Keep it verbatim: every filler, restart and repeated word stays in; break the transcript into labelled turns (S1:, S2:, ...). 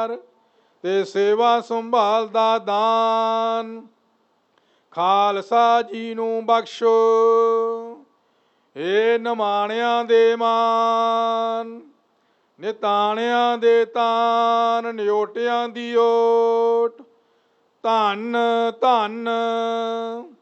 S1: ਤੇ ਸੇਵਾ ਸੰਭਾਲ ਦਾ ਦਾਨ ਖਾਲਸਾ ਜੀ ਨੂੰ ਬਖਸ਼ੋ। ਏ ਨਿਮਾਣਿਆਂ ਦੇ ਮਾਨ, ਨਿਤਾਣਿਆਂ ਦੇ ਤਾਨ, ਨਿਓਟਿਆਂ ਦੀ ਓਟ। ਧੰਨ ਧੰਨ